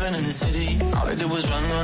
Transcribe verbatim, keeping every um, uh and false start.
living in the city. All I did was run, run,